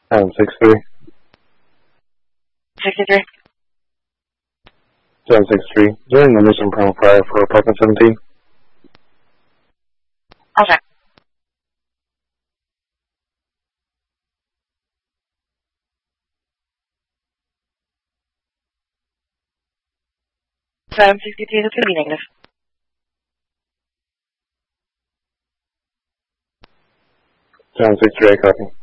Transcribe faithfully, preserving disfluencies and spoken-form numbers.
seven six three. sixty-three. seven six three. Is there any numbers in Primal Prior for apartment seventeen? Okay. seven sixty-two, that's going to be negative. seven six three, I copy.